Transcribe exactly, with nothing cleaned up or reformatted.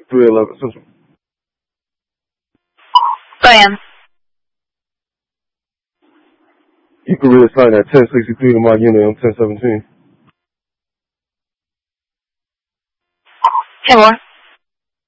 three eleven Central. I am. You can reassign at ten sixty-three to my unit on ten seventeen. Ten more.